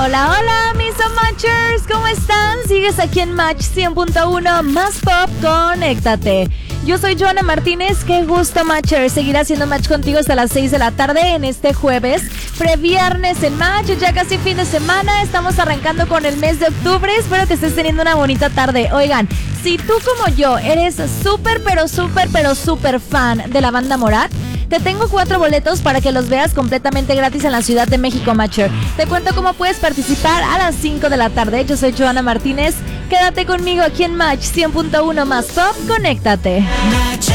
Hola, hola, mis Matchers, ¿cómo están? Sigues aquí en Match 100.1 más pop, conéctate. Yo soy Joana Martínez, qué gusto, Matcher, seguir haciendo match contigo hasta las 6 de la tarde en este jueves, previernes en Match, ya casi fin de semana, estamos arrancando con el mes de octubre, espero que estés teniendo una bonita tarde. Oigan, si tú como yo eres súper fan de la banda Morat, te tengo 4 boletos para que los veas completamente gratis en la Ciudad de México, Matcher. Te cuento cómo puedes participar a las 5 de la tarde. Yo soy Joana Martínez. Quédate conmigo aquí en Match 100.1 más pop. Conéctate.